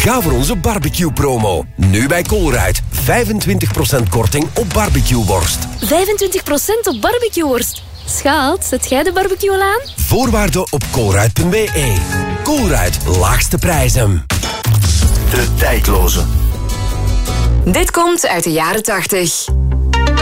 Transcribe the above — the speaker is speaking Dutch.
Ga voor onze barbecue-promo. Nu bij Colruyt. 25% korting op barbecueworst. 25% op barbecueworst. Schaat, zet jij de barbecue al aan? Voorwaarden op colruyt.be. Colruyt, laagste prijzen. De tijdloze. Dit komt uit de jaren 80.